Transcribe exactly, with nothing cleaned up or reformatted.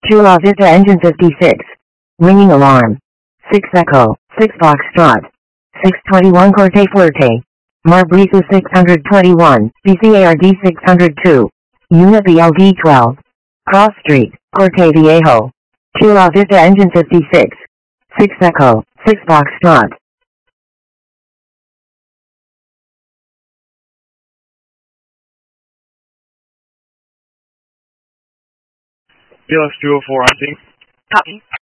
Chula Vista Engine fifty-six. Ringing alarm. six Echo, six Foxtrot. six twenty-one Corte Fuerte. Marbrisa six twenty-one, B C A R D six oh two. Unit B L D twelve. Cross Street, Corte Viejo. Chula Vista Engine fifty-six. six Echo, six Foxtrot. B L S two oh four on scene. Copy.